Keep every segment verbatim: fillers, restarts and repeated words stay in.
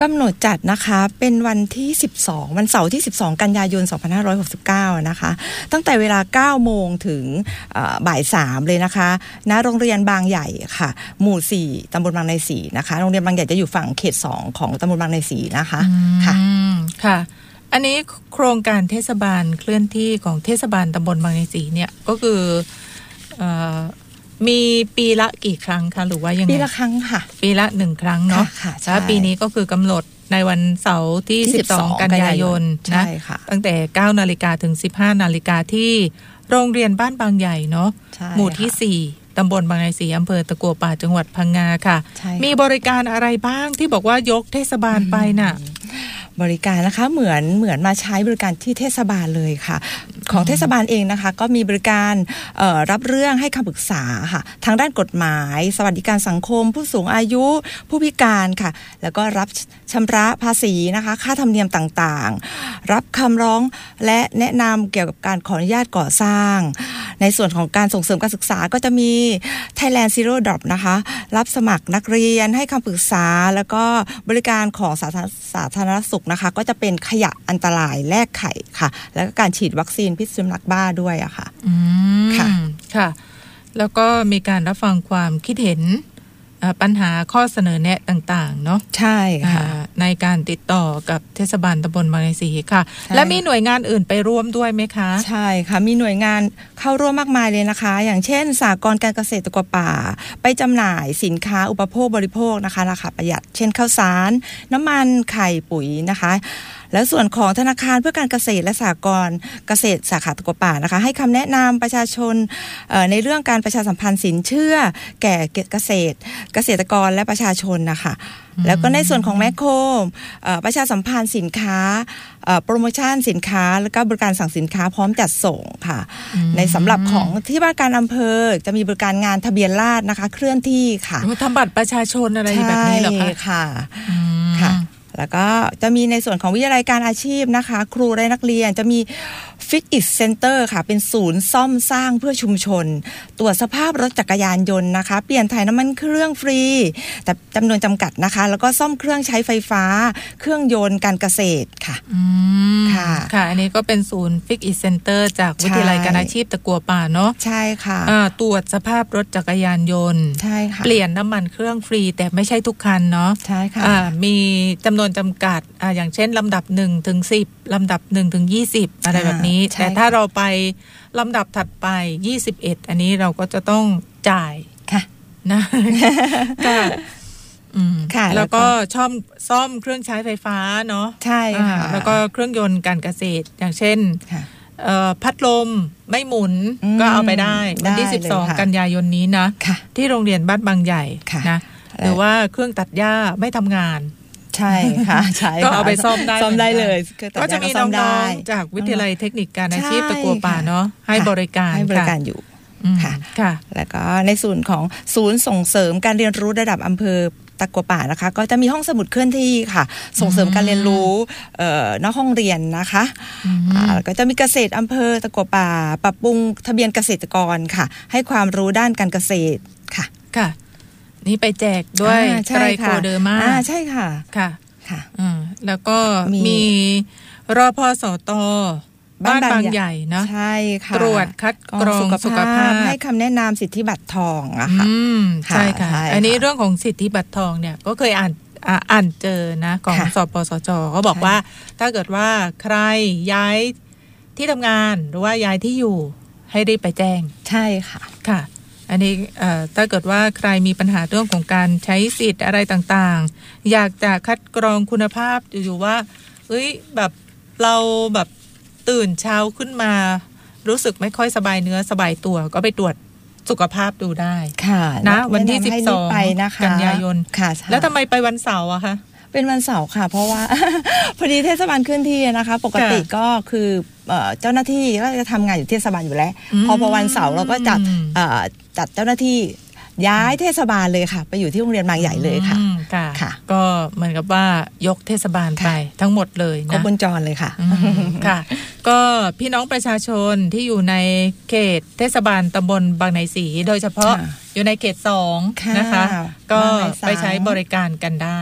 กำหนดจัดนะคะเป็นวันที่สิบสองวันเสาร์ที่สิบสองกันยายนสองพันห้าร้อยหกสิบเก้านะคะตั้งแต่เวลา เก้าโมงถึงบ่ายสามเลยนะคะณโรงเรียนบางใหญ่ค่ะหมู่สี่ตำบลบางในศรีนะคะโรงเรียนบางใหญ่จะอยู่ฝั่งเขตสองของตำบลบางในศรีนะคะค่ะค่ะอันนี้โครงการเทศบาลเคลื่อนที่ของเทศบาลตำบลบางในศรีเนี่ยก็คือเอ่อมีปีละกี่ครั้งคะหรือว่ายังไงปีละครั้งค่ะปีละหนึ่งครั้งเนาะแล้วปีนี้ก็คือกำหนดในวันเสาร์ที่สิบสองกันยายนนะตั้งแต่ เก้านาฬิกาถึง สิบห้านาฬิกาที่โรงเรียนบ้านบางใหญ่เนาะหมู่ที่สี่ตำบลบางในศรีอำเภอตะกัวป่าจังหวัดพังงาค่ะมีบริการอะไรบ้างที่บอกว่ายกเทศบาลไปน่ะบริการนะคะเหมือนเหมือนมาใช้บริการที่เทศบาลเลยค่ะของเทศบาลเองนะคะก็มีบริการรับเรื่องให้คำปรึกษาค่ะทางด้านกฎหมายสวัสดิการสังคมผู้สูงอายุผู้พิการค่ะแล้วก็รับชำระภาษีนะคะค่าธรรมเนียมต่างๆรับคำร้องและแนะนำเกี่ยวกับการขออนุญาตก่อสร้างในส่วนของการส่งเสริมการศึกษาก็จะมี Thailand Zero Drop นะคะรับสมัครนักเรียนให้คำปรึกษาแล้วก็บริการของสาธารณสาธารณสุขนะคะก็จะเป็นขยะอันตรายแลกไข่ค่ะแล้วก็การฉีดวัคซีนพิษสุนัขบ้าด้วยอะค่ะอืมค่ะค่ะแล้วก็มีการรับฟังความคิดเห็นปัญหาข้อเสนอแนะต่างๆเนาะใช่ค่ะในการติดต่อกับเทศบาลตำบลบางในศรีค่ะและมีหน่วยงานอื่นไปร่วมด้วยไหมคะใช่ค่ะมีหน่วยงานเข้าร่วมมากมายเลยนะคะอย่างเช่นสหกรณ์การเกษตรตะกัวป่าไปจำหน่ายสินค้าอุปโภคบริโภคนะคะราคาประหยัดเช่นข้าวสารน้ำมันไข่ปุ๋ยนะคะและส่วนของธนาคารเพื่อการเกษตรและสหกรณ์เกษตรสาขาตะกัวป่านะคะให้คำแนะนำประชาชนในเรื่องการประชาสัมพันธ์สินเชื่อแก่เกษตรเกษตรกรและประชาชนนะคะแล้วก็ในส่วนของแมคโครประชาสัมพันธ์สินค้าโปรโมชั่นสินค้าแล้วก็บริการสั่งสินค้าพร้อมจัดส่งค่ะในสำหรับของที่ว่าการอำเภอจะมีบริการงานทะเบียนราษฎร์นะคะเคลื่อนที่ค่ะทำบัตรประชาชนอะไรแบบนี้เหรอคะใช่ค่ะค่ะแล้วก็จะมีในส่วนของวิทยาลัยการอาชีพนะคะครูและนักเรียนจะมี Fit It Center ค่ะเป็นศูนย์ซ่อมสร้างเพื่อชุมชนตรวจสภาพรถจักรยานยนต์นะคะเปลี่ยนถ่ายน้ำมันเครื่องฟรีแต่จำนวนจำกัดนะคะแล้วก็ซ่อมเครื่องใช้ไฟฟ้าเครื่องยนต์การเกษตรค่ะอืมค่ะค่ะอันนี้ก็เป็นศูนย์ Fit It Center จากวิทยาลัยการอาชีพตะกัวป่าเนาะใช่ค่ะตรวจสภาพรถจักรยานยนต์ใช่ค่ะเปลี่ยนน้ำมันเครื่องฟรีแต่ไม่ใช่ทุกคันเนาะใช่ค่ะมีจำนวนจำกัดอ่าอย่างเช่นลำดับหนึ่งถึงสิบลำดับหนึ่งถึงยี่สิบอะไรแบบนี้แต่ถ้าเราไปลำดับถัดไปยี่สิบเอ็ดอันนี้เราก็จะต้องจ่ายค่ะนะค่ะอืมค่ะแล้วก็ซ่อมซ่อมเครื่องใช้ไฟฟ้าเนาะใช่ค่ะแล้วก็เครื่องยนต์การเกษตรอย่างเช่นพัดลมไม่หมุนก็เอาไปได้วันที่สิบสองกันยายนนี้นะที่โรงเรียนบ้านบางใหญ่นะหรือว่าเครื่องตัดหญ้าไม่ทำงานใช่ค่ะใช่ก็เอาไปซ่อมได้ซ่อมได้เลยก็จะมีน้องๆจากวิทยาลัยเทคนิคการอาชีพตะกัวป่าเนาะให้บริการให้บริการอยู่ค่ะค่ะแล้วก็ในส่วนของศูนย์ส่งเสริมการเรียนรู้ระดับอำเภอตะกัวป่านะคะก็จะมีห้องสมุดเคลื่อนที่ค่ะส่งเสริมการเรียนรู้เอ่อนอกห้องเรียนนะคะแล้วก็จะมีเกษตรอำเภอตะกัวป่าปรับปรุงทะเบียนเกษตรกรค่ะให้ความรู้ด้านการเกษตรค่ะค่ะนี่ไปแจกด้วยไตรโคเดอร์มาอ่าใช่ค่ะค่ะค่ะอืมแล้วก็มีรพสตบ้านบางใหญ่เนาะใช่ค่ะตรวจคัดกรองสุขภาพให้คำแนะนำสิทธิบัตรทองอะค่ะอืมใช่ค่ะอันนี้เรื่องของสิทธิบัตรทองเนี่ยก็เคยอ่านอ่านเจอนะของสปสชเขาบอกว่าถ้าเกิดว่าใครย้ายที่ทำงานหรือว่าย้ายที่อยู่ให้รีบไปแจ้งใช่ค่ะค่ะอันนี้ถ้าเกิดว่าใครมีปัญหาเรื่องของการใช้สิทธิ์อะไรต่างๆอยากจะคัดกรองคุณภาพอยู่ๆว่าเอ้ยแบบเราแบบตื่นเช้าขึ้นมารู้สึกไม่ค่อยสบายเนื้อสบายตัวก็ไปตรวจสุขภาพดูได้ค่ะนะวันที่สิบสองกันยายนค่ะแล้วทำไมไปวันเสาร์อะคะเป็นวันเสาร์ค่ะเพราะว่า พอดีเทศบาลเคลื่อนที่นะคะปกติก็คือเจ้าหน้าที่ก็จะทำงานอยู่เทศบาลอยู่แล้วพอพอวันเสาร์เราก็จัดจัดเจ้าหน้าที่ย้ายเทศบาลเลยค่ะไปอยู่ที่โรงเรียนบางใหญ่เลยค่ะค่ะก็เหมือนกับว่ายกเทศบาลไปทั้งหมดเลยนะครบวงจรเลยค่ะค่ะก็พี่น้องประชาชนที่อยู่ในเขตเทศบาลตำบลบางในศรีโดยเฉพาะอยู่ในเขตสองนะคะก็ไปใช้บริการกันได้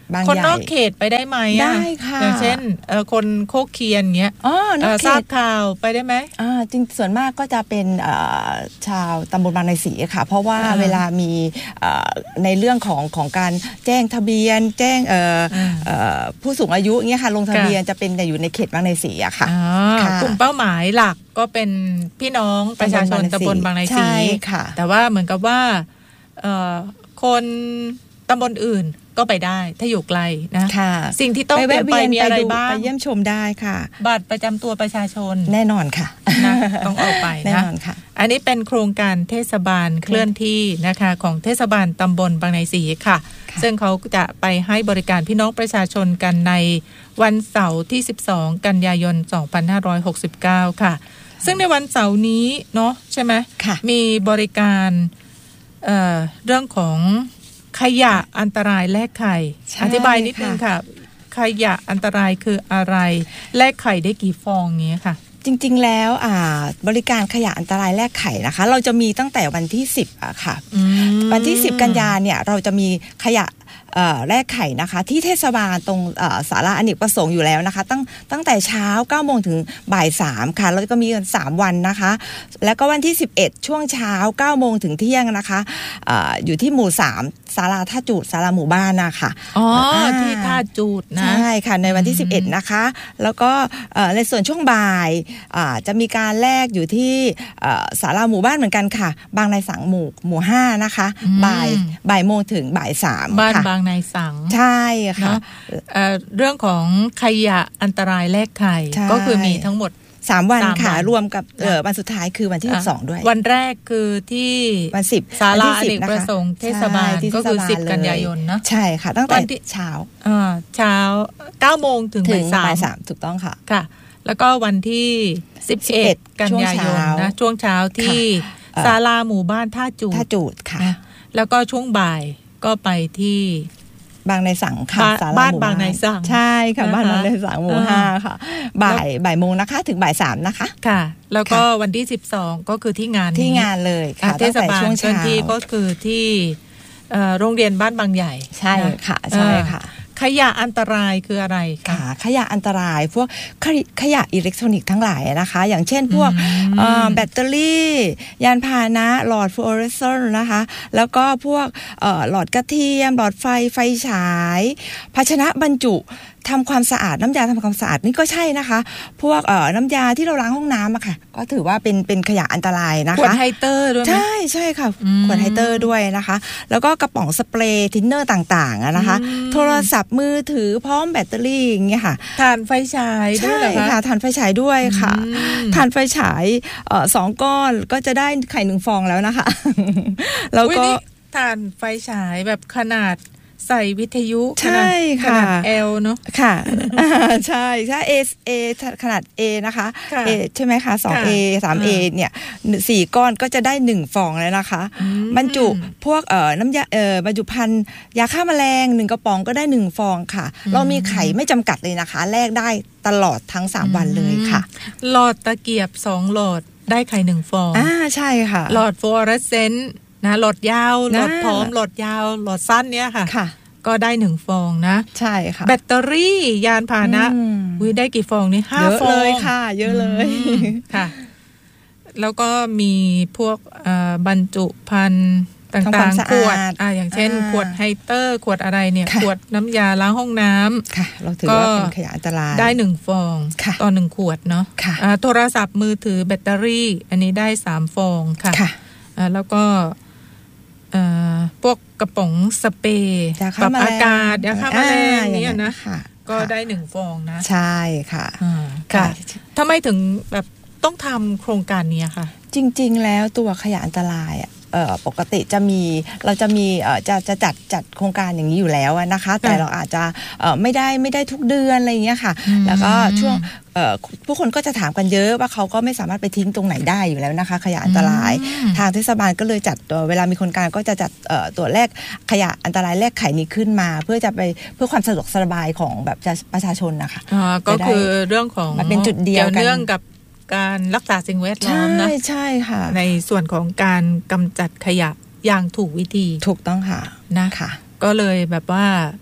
บางใหญ่คนนอกเขตไปได้ไหมได้ค่ะอย่างเช่นคนโคกเคียนเงี้ยทราบข่าวไปได้ไหมอ่าจริงส่วนมากก็จะเป็นชาวตำบลบางนายศรีค่ะเพราะว่าเวลามีในเรื่องของของการแจ้งทะเบียนแจ้งผู้สูงอายุเงี้ยค่ะลงทะเบียนจะเป็นอยู่ในเขตบางนายศรีอะค่ะกลุ่มเป้าหมายหลักก็เป็นพี่น้องประชาชนตำบลบางนายศรีแต่ว่าเหมือนกับว่าคนตำบลอื่นก็ไปได้ถ้าอยู่ไกลนะสิ่งที่ต้องเปลี่ยนไปมีอะไรบ้างไปเยี่ยมชมได้ค่ะบัตรประจำตัวประชาชนแน่นอนค่ะนะต้องเอาไปนะแน่นอนค่ะอันนี้เป็นโครงการเทศบาลเคลื่อนที่นะคะของเทศบาลตำบลบางนายศรีค่ะซึ่งเขาจะไปให้บริการพี่น้องประชาชนกันในวันเสาร์ที่สิบสองกันยายนสองพันห้าร้อยหกสิบเก้าค่ะซึ่งในวันเสาร์นี้เนาะใช่ไหมมีบริการเอ่อเรื่องของขยะอันตรายแลกไข่อธิบายนิดนึงค่ะขยะอันตรายคืออะไรแลกไข่ได้กี่ฟองเงี้ยค่ะจริงๆแล้วอ่าบริการขยะอันตรายแลกไข่นะคะเราจะมีตั้งแต่วันที่สิบอ่ะค่ะวันที่สิบกันยาเนี่ยเราจะมีขยะแลกไข่นะคะที่เทศบาลตรงศาลาอเนกประสงค์อยู่แล้วนะคะตั้งตั้งแต่เช้าเก้าโมงถึงบ่ายสามค่ะแล้วก็มีกันสามวันนะคะแล้วก็วันที่สิบเอ็ดช่วงเช้าเก้าโมงถึงเที่ยงนะคะอยู่ที่หมู่สามศาลาท่าจูดศาลาหมู่บ้านนะคะอ๋อที่ท่าจูดนะใช่ค่ะในวันที่สิบเอ็ดนะคะแล้วก็ในส่วนช่วงบ่ายจะมีการแลกอยู่ที่ศาลาหมู่บ้านเหมือนกันค่ะบางนายสังหมู่หมู่ห้านะคะบ่ายบ่ายโมงถึงบ่ายสามบ้านบางนายสังใช่ค่ะเ, เรื่องของขยะอันตรายแลกไข่ก็คือมีทั้งหมดสามวันค่ะรวมกับเออวันสุดท้ายคือวันที่สิบสองด้วยวันแรกคือที่วันสิบศาลาอเนกประสงค์เทศบาลก็คือสิบกันยายนนะใช่ค่ะตั้งแต่เช้าอ่าเช้าเก้าโมงถึงบ่ายสามถูกต้องค่ะค่ะแล้วก็วันที่สิบเอ็ดกันยายนนะช่วงเช้าที่ศาลาหมู่บ้านท่าจูดท่าจูดค่ะแล้วก็ช่วงบ่ายก็ไปที่บางในสังค่ะบ้านบางในสังใช่ค่ะบ้านบางในสังหมู่ห้าค่ะบ่ายบ่ายโมงนะคะถึงบ่ายสามนะคะค่ะแล้วก็วันที่สิบสองก็คือที่งานที่งานเลยค่ะเทศบาลช่วงที่ก็คือที่โรงเรียนบ้านบางใหญ่ใช่ค่ะใช่ค่ะขยะอันตรายคืออะไรคะขยะอันตรายพวกขยะอิเล็กทรอนิกส์ทั้งหลายนะคะอย่างเช่นพวกแบตเตอรี่ยานพาหนะหลอดฟลูออเรสเซอร์นะคะแล้วก็พวกหลอดกระเทียมหลอดไฟไฟฉายภาชนะบรรจุทำความสะอาดน้ำยาทำความสะอาดนี่ก็ใช่นะคะพวกเอ่อน้ำยาที่เราล้างห้องน้ำอะค่ะก็ถือว่าเป็นเป็นขยะอันตรายนะคะขวดไฮเตอร์ด้วยใช่ใช่ค่ะขวดไฮเตอร์ด้วยนะคะแล้วก็กระป๋องสเปรย์ทินเนอร์ต่างๆนะคะโทรศัพท์มือถือพร้อมแบตเตอรี่อย่างเงี้ยค่ะถ่านไฟฉายด้วยเหรอคะใช่ค่ะถ่านไฟฉายด้วยค่ะถ่านไฟฉายเอ่อสองก้อนก็จะได้ไข่หนึ่งฟองแล้วนะคะแล้วก็ถ่านไฟฉายแบบขนาดใส่วิทยุใช่ค่ะขนาด L เนาะค่ะใช่ถ้า A A ขนาด A นะคะ A ใช่ไหมคะสอง A สาม A เนี่ยสี่ก้อนก็จะได้หนึ่งฟองแล้วนะคะบรรจุพวกเอ่อน้ำยาเอ่อบรรจุภัณฑ์ยาฆ่าแมลงหนึ่งกระป๋องก็ได้หนึ่งฟองค่ะเรามีไข่ไม่จำกัดเลยนะคะแลกได้ตลอดทั้งสามวันเลยค่ะหลอดตะเกียบสองหลอดได้ไข่หนึ่งฟองอ่าใช่ค่ะหลอดฟลูออเรสเซนต์นะหลอดยาวหลอดพร้อมหลอดยาวหลอดสั้นเนี้ยค่ะค่ะก็ได้หนึ่งฟองนะใช่ค่ะแบตเตอรี่ยานพาหนะวิได้กี่ฟองนี่ห้าฟองเลยค่ะเยอะเลยค่ะแล้วก็มีพวกบรรจุภัณฑ์ต่างๆขวดอ่าอย่างเช่นขวดไฮเตอร์ขวดอะไรเนี่ยขวดน้ำยาล้างห้องน้ำค่ะเราถือว่าเป็นขยะอันตรายได้หนึ่งฟองต่อหนึ่งขวดเนาะโทรศัพท์มือถือแบตเตอรี่อันนี้ได้สามฟองค่ะแล้วก็พวกกระป๋องสเปรย์ปรับอากาศยาฆ่าแมลงนี่นะก็ได้หนึ่งฟองนะใช่ค่ะค่ะทำไมถึงแบบต้องทำโครงการนี้ค่ะจริงๆแล้วตัวขยะอันตรายอ่ะปกติจะมีเราจะมีจะจะจัดจัดโครงการอย่างนี้อยู่แล้วนะคะแต่เราอาจจะไม่ได้ไม่ได้ทุกเดือนอะไรอย่างเงี้ยค่ะแล้วก็ช่วงผู้คนก็จะถามกันเยอะว่าเขาก็ไม่สามารถไปทิ้งตรงไหนได้อยู่แล้วนะคะขยะอันตรายทางเทศบาลก็เลยจัดเวลามีโครงการก็จะจัดตัวแรกขยะอันตรายแรกไขนี้ขึ้นมาเพื่อจะไปเพื่อความสะดวกสบายของแบบประชาชนนะคะก็คือเรื่องของมันเป็นจุดเดียวกันเรื่องกับการรักษาสิ่งแวดล้อมนะใช่ใช่ค่ะในส่วนของการกำจัดขยะอย่างถูกวิธีถูกต้องค่ะนะค่ะก็เลยแบบว่า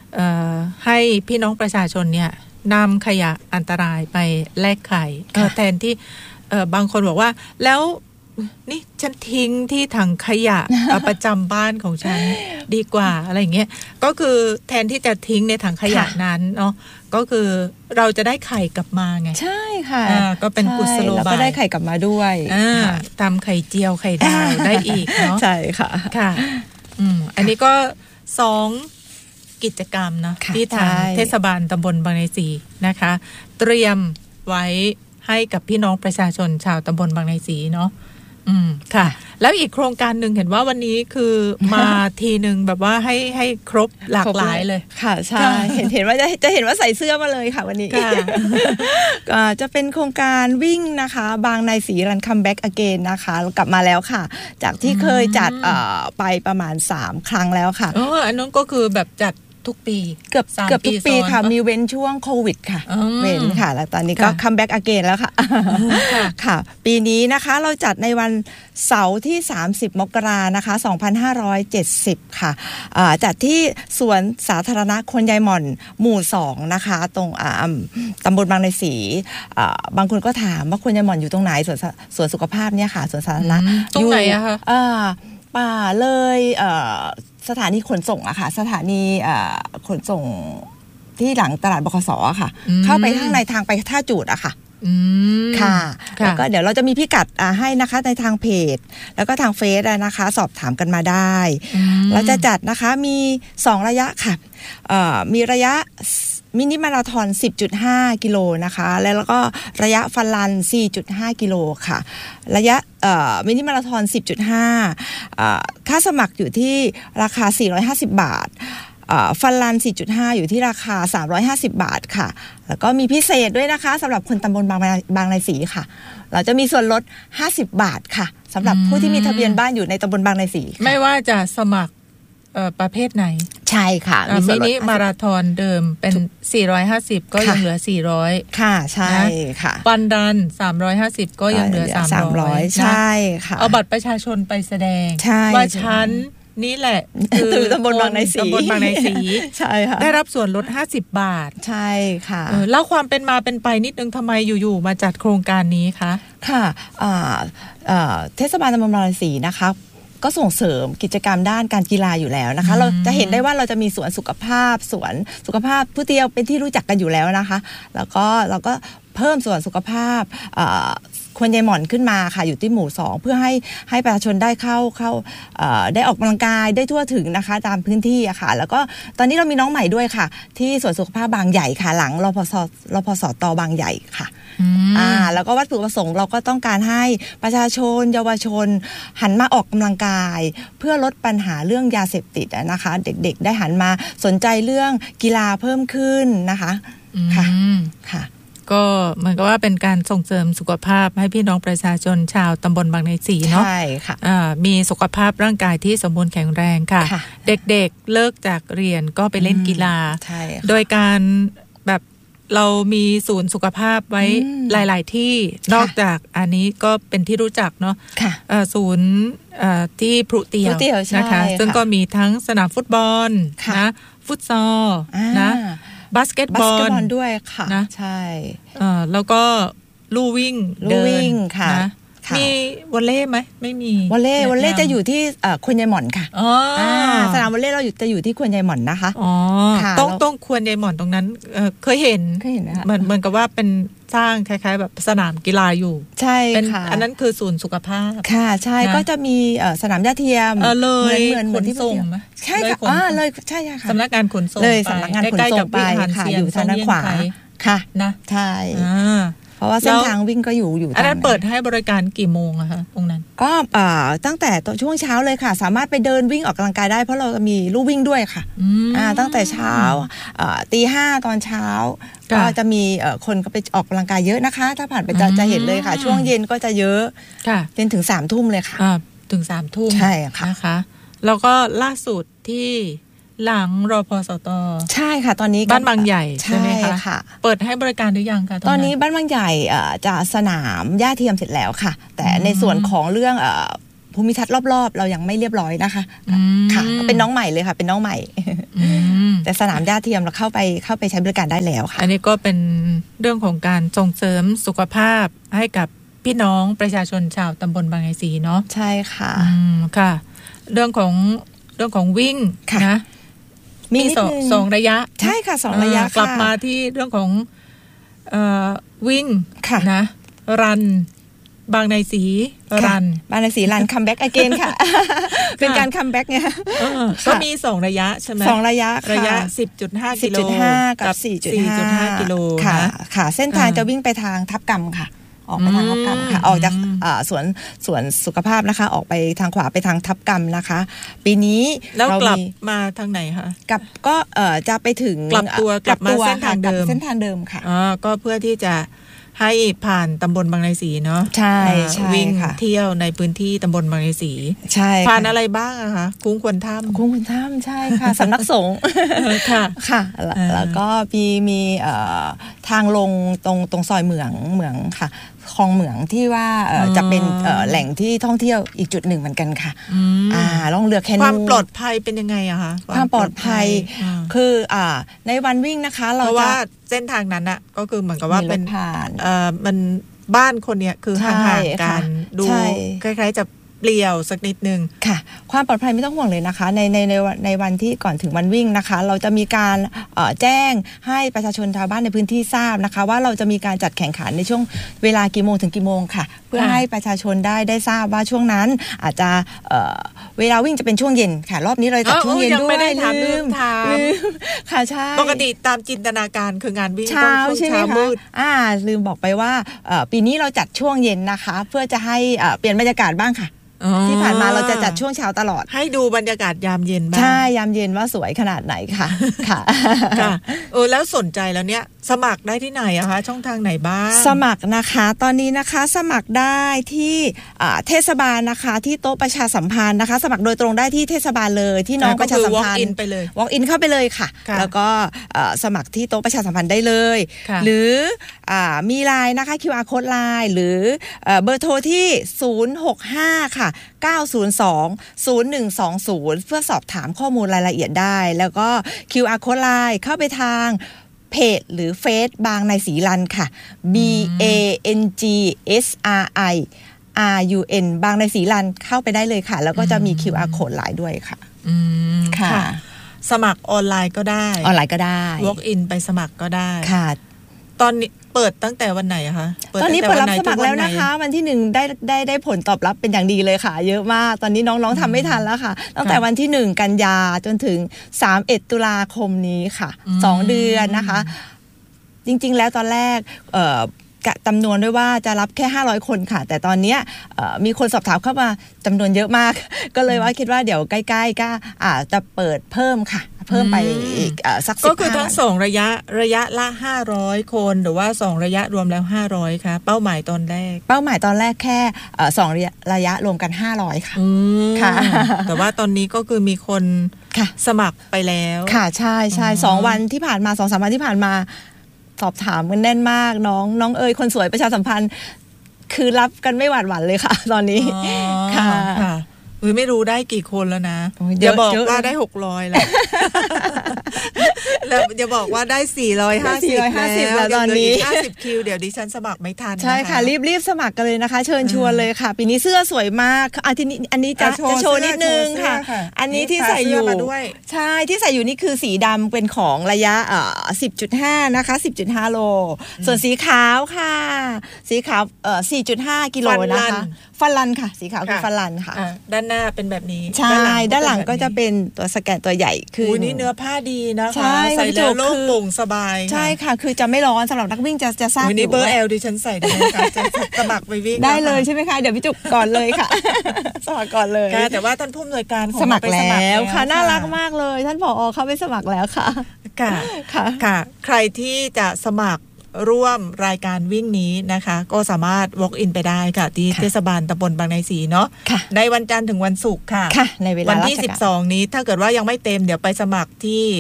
ให้พี่น้องประชาชนเนี่ยนำขยะอันตรายไปแลกไข่แทนที่บางคนบอกว่าแล้วนี่ฉันทิ้งที่ถังขยะ ประจำบ้านของฉันดีกว่าอะไรอย่างเงี้ยก็คือแทนที่จะทิ้งในถังขยะนั้นเนาะก็คือเราจะได้ไข่กลับมาไงใช่ค่ะก็เป็นกุศโลบายแล้วก็ได้ไข่กลับมาด้วยทำไข่เจียวไข่ดาวได้อีกเนาะใช่ค่ะค่ะอืมอันนี้ก็สองกิจกรรมนะที่ทางเทศบาลตำบลบางในศรีนะคะเตรียมไว้ให้กับพี่น้องประชาชนชาวตำบลบางในศรีเนาะอืมค่ะแล้วอีกโครงการหนึ่งเห็นว่าวันนี้คือมาทีหนึ่งแบบว่าให้ให้ครบหลากหลายเลยค่ะใช่เห็นเห็นว่าจะจะเห็นว่าใส่เสื้อมาเลยค่ะวันนี้ก็จะเป็นโครงการวิ่งนะคะบางในศรีรันคัมแบ็กอเกนนะคะกลับมาแล้วค่ะจากที่เคยจัดไปประมาณสามครั้งแล้วค่ะอ๋ออันนั้นก็คือแบบจัดทุกปีเกือบเกือบทุกปีค่ะมีเว้นช่วงโควิดค่ะเว้นค่ะแล้วตอนนี้ก็คัมแบ็กอเกนแล้วค่ะค่ะปีนี้นะคะเราจัดในวันเสาร์ที่สามสิบมกรานะคะสองพันห้าร้อยเจ็ดสิบค่ะจัดที่สวนสาธารณะคนยายหม่อนหมู่สองนะคะตรงตำบลบางในศรีบางคนก็ถามว่าคนยายหม่อนอยู่ตรงไหนสวนสวนสุขภาพเนี่ยค่ะสวนสาธารณะตรงไหนอะคะป่าเลยสถานีขนส่งอะค่ะสถานีขนส่งที่หลังตลาดบขสอะค่ะเข้าไปข้างในทางไปท่าจูดอะค่ะค่ะแล้วก็เดี๋ยวเราจะมีพิกัดให้นะคะในทางเพจแล้วก็ทางเฟซนะคะสอบถามกันมาได้เราจะจัดนะคะมีสองระยะค่ะมีระยะมินิมาราธอน สิบจุดห้า กิโลนะคะแล้วก็ระยะฟันรัน สี่จุดห้า กิโลค่ะระยะมินิมาราธอน สิบจุดห้า ค่าสมัครอยู่ที่ราคาสี่ร้อยห้าสิบบาทฟันรัน สี่จุดห้า อยู่ที่ราคาสามร้อยห้าสิบบาทค่ะแล้วก็มีพิเศษด้วยนะคะสำหรับคนตำบลบางบางในศรีค่ะเราจะมีส่วนลดห้าสิบบาทค่ะสำหรับผู้ที่มีทะเบียนบ้านอยู่ในตำบลบางในศรีไม่ว่าจะสมัครประเภทไหนใช่ค่ะมินิมาราธอนเดิมเป็นสี่ร้อยห้าสิบก็ยังเหลือสี่ร้อยค่ะใช่ค่ะฟันรันสามร้อยห้าสิบก็ยังเหลือสามร้อยใช่ค่ะเอาบัตรประชาชนไปแสดงว่าฉันนี่แหละคือตำบลบางในศรีตำบลบางในศรีใช่ค่ะได้รับส่วนลดห้าสิบบาทใช่ค่ะเล่าความเป็นมาเป็นไปนิดนึงทำไมอยู่ๆมาจัดโครงการนี้คะค่ะเทศบาลตำบลบางในศรีนะคะก็ส่งเสริมกิจกรรมด้านการกีฬาอยู่แล้วนะคะเราจะเห็นได้ว่าเราจะมีสวนสุขภาพสวนสุขภาพผู้เที่ยวเป็นที่รู้จักกันอยู่แล้วนะคะแล้วก็เราก็เพิ่มสวนสุขภาพคนยายหม่อนขึ้นมาค่ะอยู่ที่หมู่สองเพื่อให้ให้ประชาชนได้เข้าเข้าได้ออกกำลังกายได้ทั่วถึงนะคะตามพื้นที่อะค่ะแล้วก็ตอนนี้เรามีน้องใหม่ด้วยค่ะที่สวนสุขภาพบางใหญ่ค่ะหลังรพสรพสตบางใหญ่ค่ะอ่าแล้วก็วัตถุประสงค์เราก็ต้องการให้ประชาชนเยาวชนหันมาออกกำลังกายเพื่อลดปัญหาเรื่องยาเสพติดนะคะเด็กๆได้หันมาสนใจเรื่องกีฬาเพิ่มขึ้นนะคะค่ะค่ะก็เหมือนกับว่าเป็นการส่งเสริมสุขภาพให้พี่น้องประชาชนชาวตำบลบางในศรีเนาะใช่ค่ะมีสุขภาพร่างกายที่สมบูรณ์แข็งแรงค่ะเด็กๆเลิกจากเรียนก็ไปเล่นกีฬาโดยการแบบเรามีศูนย์สุขภาพไว้หลายๆที่นอกจากอันนี้ก็เป็นที่รู้จักเนาะศูนย์ที่พลุเตียวนะคะซึ่งก็มีทั้งสนามฟุตบอลนะฟุตซอลนะบาสเกตบอลด้วยค่ะนะใช่แล้วก็ลู่วิ่งลู่วิ่งค่ะมีวอลเล่ไหมไม่มีวอลเล่วอลเล่จะอยู่ที่ควรยายหม่อนค่ะสนามวอลเล่เราจะอยู่ที่ควรยายหม่อนนะคะอ๋อต้องต้องควรยายหม่อนตรงนั้นเคยเห็นเคยเห็นนะคะเหมือนเหมือนกับว่าเป็นสร้างคล้ายๆแบบสนามกีฬาอยู่ใช่ค่ะอันนั้นคือศูนย์สุขภาพค่ะใช่ก็จะมีสนามหญ้าเทียมเลยเหมือนเหมือนที่ส่งใช่ค่ะอ๋อเลยใช่ค่ะสำนักงานขนส่งเลยสำนักงานขนส่งไปค่ะอยู่ทางด้านขวาค่ะนะใช่เพราะว่าเส้นทางวิ่งก็อยู่อยู่อันนั้นเปิดให้บริการกี่โมงอะคะตรงนั้นก็ตั้งแต่ช่วงเช้าเลยค่ะสามารถไปเดินวิ่งออกกำลังกายได้เพราะเรามีลู่วิ่งด้วยค่ะตั้งแต่เช้าตีห้าตอนเช้าก็จะมีคนก็ไปออกกำลังกายเยอะนะคะถ้าผ่านไปจะจะเห็นเลยค่ะช่วงเย็นก็จะเยอะจนถึงสามทุ่มเลยค่ะถึงสามทุ่มใช่ค่ะนะคะแล้วก็ล่าสุดที่หลังรพสตใช่ค่ะตอนนี้บ้านบางใหญ่ใช่ไหมคะเปิดให้บริการหรือยังคะตอนนี้บ้านบางใหญ่จะสนามหญ้าเทียมเสร็จแล้วค่ะแต่ในส่วนของเรื่องภูมิทัศน์รอบๆเรายังไม่เรียบร้อยนะคะค่ะเป็นน้องใหม่เลยค่ะเป็นน้องใหม่แต่สนามหญ้าเทียมเราเข้าไปเข้าไปใช้บริการได้แล้วค่ะอันนี้ก็เป็นเรื่องของการส่งเสริมสุขภาพให้กับพี่น้องประชาชนชาวตำบลบางไทรศรีเนาะใช่ค่ะอืมค่ะเรื่องของเรื่องของวิ่งนะมีสองสองระยะใช่ค่ะสองระยะกลับมาที่เรื่องของเอ่อวิ่งนะรันบางไทรศรีรันบางไทรศรีรันคัมแบ็กอเกนค่ะเป็นการคัมแบ็กไงก็มีสองระยะใช่ไหมสองระยะระยะ สิบจุดห้า กิโลกับ สี่จุดห้า กิโลค่ะค่ะเส้นทางจะวิ่งไปทางทับกำค่ะออกไปทางทับกำค่ะออกจากสวนสวนสุขภาพนะคะออกไปทางขวาไปทางทับกำนะคะปีนี้แล้วกลับมาทางไหนคะกลับก็เอ่อจะไปถึงกลับตัวกลับมาเส้นทางเดิมเส้นทางเดิมค่ะอ๋อก็เพื่อที่จะให้ผ่านตำบลบางไทรศรีเนาะใช่ใช่วิ่งเที่ยวในพื้นที่ตำบลบางไทรศรีใช่ผ่านอะไรบ้างอะคะคุ้งควรถ้ำคุ้งควรถ้ำใช่ค่ะสำนักสงฆ์ค่ะค่ะแล้วก็มีมีทางลงตรงตรงซอยเหมืองเหมืองค่ะคลองเหมืองที่ว่าจะเป็นแหล่งที่ท่องเที่ยวอีกจุดหนึ่งเหมือนกันค่ะอ่าล่องเรือแคนูความปลอดภัยเป็นยังไงอะคะความปลอดภัยคืออ่าในวันวิ่งนะคะเราจะว่าเส้นทางนั้นอะก็คือเหมือนกับว่าเป็นเอ่อมันบ้านคนเนี้ยคือห่างๆกันดูคล้ายๆจะเปลี่ยวสักนิดนึงค่ะความปลอดภัยไม่ต้องห่วงเลยนะคะในในในในวันที่ก่อนถึงวันวิ่งนะคะเราจะมีการแจ้งให้ประชาชนชาวบ้านในพื้นที่ทราบนะคะว่าเราจะมีการจัดแข่งขันในช่วงเวลากี่โมงถึงกี่โมงค่ะเพื่อให้ประชาชนได้ได้ทราบว่าช่วงนั้นอาจจะเวลาวิ่งจะเป็นช่วงเย็นค่ะรอบนี้เราจัดช่วงเย็นด้วยลืมถามค่ะใช่ปกติตามจินตนาการคืองานวิ่งต้องช่วงเช้ามืดอ่าลืมบอกไปว่าปีนี้เราจัดช่วงเย็นนะคะเพื่อจะให้เปลี่ยนบรรยากาศบ้างค่ะที่ผ่านมาเราจะจัดช่วงเช้าตลอดให้ดูบรรยากาศยามเย็นบ้างใช่ยามเย็นว่าสวยขนาดไหนค่ะค่ะค่ะเออแล้วสนใจแล้วเนี่ยสมัครได้ที่ไหนอะคะช่องทางไหนบ้างสมัครนะคะตอนนี้นะคะสมัครได้ที่เทศบาลนะคะที่โต๊ะประชาสัมพันธ์นะคะสมัครโดยตรงได้ที่เทศบาลเลยที่น้องประชาสัมพันธ์ walk in ไปเลย walk in เข้าไปเลยค่ะแล้วก็สมัครที่โต๊ะประชาสัมพันธ์ได้เลยหรือมีไลน์นะคะ คิว อาร์ Code ไลน์หรือเบอร์โทรที่ศูนย์ หก ห้าค่ะเก้า ศูนย์ สอง ศูนย์ หนึ่ง สอง ศูนย์เพื่อสอบถามข้อมูลรายละเอียดได้แล้วก็ คิว อาร์ Code ไลน์เข้าไปทางเพจหรือเฟซบางไทรศรีรันค่ะ B A N G S R I R U N บางไทรศรีรันเข้าไปได้เลยค่ะแล้วก็จะมี คิว อาร์ Code ไลน์ด้วยค่ะอืมค่ะสมัครออนไลน์ก็ได้ออนไลน์ก็ได้ walk in ไปสมัครก็ได้ค่ะตอนนี้เปิดตั้งแต่วันไหนอะคะตอนนี้เปิดรับสมัครแล้วนะคะวันที่หนึ่งได้ได้ได้ผลตอบรับเป็นอย่างดีเลยค่ะเยอะมากตอนนี้น้องๆทำไม่ทันแล้วค่ะตั้งแต่วันที่หนึ่งกันยาจนถึงสามสิบเอ็ดตุลาคมนี้ค่ะสองเดือนนะคะจริงๆแล้วตอนแรกเอ่อจำนวนด้วยว่าจะรับแค่ห้าร้อยคนค่ะแต่ตอนนี้มีคนสอบถามเข้ามาจำนวนเยอะมากก็เลยว่าคิดว่าเดี๋ยวใกล้ๆก็อาจจะเปิดเพิ่มค่ะเพิ่มไปอีกสักสิบก็คือทั้งสองระยะระยะละห้าร้อยคนหรือว่าสองระยะรวมแล้วห้าร้อยค่ะเป้าหมายตอนแรกเป้าหมายตอนแรกแค่สองระยะระยะรวมกันห้าร้อยค่ะค่ะแต่ว่าตอนนี้ก็คือมีคนสมัครไปแล้วค่ะใช่ใช่สองวันที่ผ่านมา สองสาม วันที่ผ่านมาสอบถามกันแน่นมากน้องน้องเอ๋ยคนสวยประชาสัมพันธ์คือรับกันไม่หวาดหวั่นเลยค่ะตอนนี้ค่ะเฮ้ยไม่รู้ได้กี่คนแล้วนะอย่าบอกว่าได้หกร้อยแล้วแล้วอย่าบอกว่าได้สี่ร้อยห้าสิบแล้วตอนนี้ห้าสิบคิวเดี๋ยวดิฉันสมัครไม่ทันใช่ค่ะรีบๆสมัครกันเลยนะคะเชิญชวนเลยค่ะปีนี้เสื้อสวยมากอันนี้อันนี้จะจะโชว์นิดนึงค่ะอันนี้ที่ใส่อยู่ใช่ที่ใส่อยู่นี่คือสีดำเป็นของระยะเอ่อ สิบจุดห้า นะคะ สิบจุดห้า โลส่วนสีขาวค่ะสีขาวเอ่อ สี่จุดห้า กิโลนะคะฟันลันค่ะสีขาวคือฟันลันค่ะด้านหน้าเป็นแบบนี้ใช่ด้านหลังก็จะเป็นตัวสแกนตัวใหญ่คือนี่เนื้อผ้าดีนะคะใส่แล้วโล่งโปร่งสบายใช่ค่ะคือจะไม่ร้อนสำหรับนักวิ่งจะจะทราบอยู่เบอร์ L ดิฉันใส่ได้ค่ะจะสมัครไปวิ่งได้เลยใช่ไหมคะเดี๋ยวพี่จุกก่อนเลยค่ะสมัครก่อนเลยแต่ว่าท่านผู้อำนวยการสมัครแล้วค่ะน่ารักมากเลยท่านผอ.เข้าไปสมัครแล้วค่ะค่ะค่ะใครที่จะสมัครร่วมรายการวิ่งนี้นะคะก็สามารถ walk in ไปได้ค่ะที่เทศบาลตำบลบางไทรศรีเนาะในวันจันทร์ถึงวันศุกร์ค่ะในเวลาวันที่สิบสองนี้ถ้าเกิดว่ายังไม่เต็มเดี๋ยวไปสมัครที่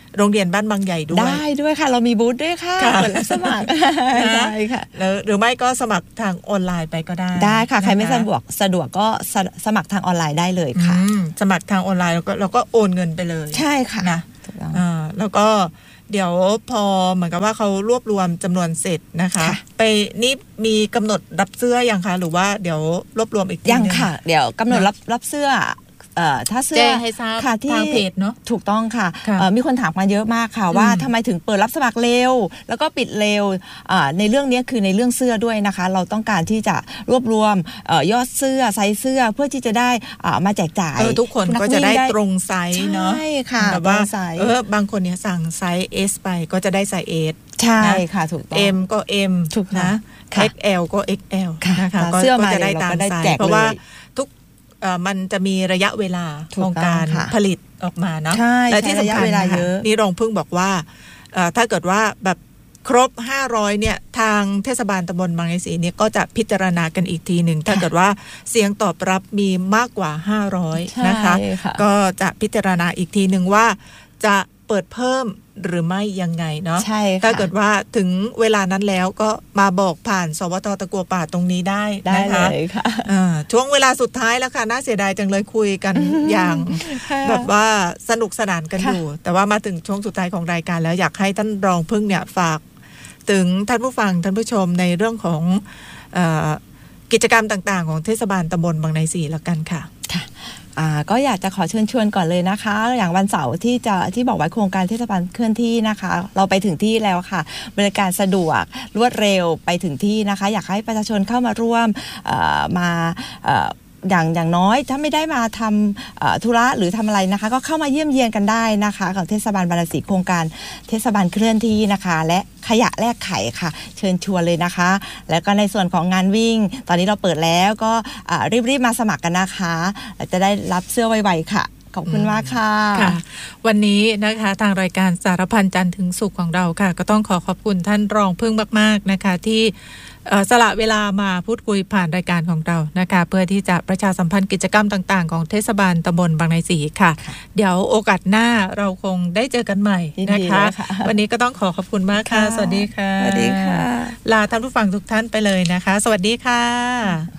โรงเรียนบ้านบางใหญ่ด้วยได้ด้วยค่ะเรามีบูธด้วยค่ะเปิดรับสมัครได้ค่ะหรือไม่ก็สมัครทางออนไลน์ไปก็ได้ได้ค่ะใครไม่สะดวกสะดวกก็สมัครทางออนไลน์ได้เลยค่ะสมัครทางออนไลน์แล้วก็เราก็โอนเงินไปเลยใช่ค่ะนะแล้วก็เดี๋ยวพอเหมือนกับว่าเขารวบรวมจำนวนเสร็จนะคะไปนี่มีกำหนดรับเสื้อยังคะหรือว่าเดี๋ยวรวบรวมอีกทียังค่ะเดี๋ยวกำหนดรับรับเสื้อถ้าเสื้อให้ทราบทางเพจเนาะถูกต้องค่ะมีคนถามมาเยอะมากค่ะว่าทำไมถึงเปิดรับสมัครเร็วแล้วก็ปิดเร็วในเรื่องนี้คือในเรื่องเสื้อด้วยนะคะเราต้องการที่จะรวบรวมยอดเสื้อไซส์เสื้อเพื่อที่จะได้มาแจกจ่ายทุกคนก็จะได้ตรงไซส์เนาะใช่ค่ะแบบว่าเออบางคนเนี่ยสั่งไซส์ S ไปก็จะได้ไซส์ S ใช่ค่ะถูกต้อง M ก็ M ถูกนะเอ็กซ์ แอล ก็ เอ็กซ์ แอล นะคะก็จะได้ตามไซส์เพราะว่าทุกมันจะมีระยะเวลาของการผลิตออกมาเนาะและที่สำคัญนี่รองพึ่งบอกว่าถ้าเกิดว่าแบบครบห้าร้อยเนี่ยทางเทศบาลตำบลบางไทรศรีเนี่ยก็จะพิจารณากันอีกทีหนึ่งถ้าเกิดว่าเสียงตอบรับมีมากกว่าห้าร้อยนะคะก็จะพิจารณาอีกทีหนึ่งว่าจะเปิดเพิ่มหรือไม่ยังไงเนาะถ้าเกิดว่าถึงเวลานั้นแล้วก็มาบอกผ่านสวทตะกัวป่าตรงนี้ได้นะคะได้เลยค่ะช่วงเวลาสุดท้ายแล้วค่ะน่าเสียดายจังเลยคุยกัน อย่างแบบว่าสนุกสนานกันอยู่แต่ว่ามาถึงช่วงสุดท้ายของรายการแล้วอยากให้ท่านรองพึ่งเนี่ยฝากถึงท่านผู้ฟังท่านผู้ชมในเรื่องของเอ่อกิจกรรมต่างๆของเทศบาลตำบลบางไทรศรีแล้วกันค่ะก็อยากจะขอเชิญชวนก่อนเลยนะคะอย่างวันเสาร์ที่จะที่บอกไว้โครงการเทศบาลเคลื่อนที่นะคะเราไปถึงที่แล้วค่ะบริการสะดวกรวดเร็วไปถึงที่นะคะอยากให้ประชาชนเข้ามาร่วมมาอย่างอย่างน้อยถ้าไม่ได้มาทำธุระหรือทำอะไรนะคะก็เข้ามาเยี่ยมเยียนกันได้นะคะกับเทศบาลบางไทรศรีโครงการเทศบาลเคลื่อนที่นะคะและขยะแลกไขค่ะเชิญชวนเลยนะคะแล้วก็ในส่วนของงานวิ่งตอนนี้เราเปิดแล้วก็รีบๆมาสมัครกันนะคะจะได้รับเสื้อไวๆค่ะขอบคุณมากค่ะวันนี้นะคะทางรายการสารพันจันทร์ถึงสุขของเราค่ะก็ต้องขอขอบคุณท่านรองพึ่งมากๆนะคะที่สละเวลามาพูดคุยผ่านรายการของเรานะคะเพื่อที่จะประชาสัมพันธ์กิจกรรมต่างๆของเทศบาลตำบลบางไทรศรีค่ะเดี๋ยวโอกาสหน้าเราคงได้เจอกันใหม่นะคะวันนี้ก็ต้องขอขอบคุณมากค่ะสวัสดีค่ะสวัสดีค่ะลาท่านผู้ฟังทุกท่านไปเลยนะคะสวัสดีค่ะ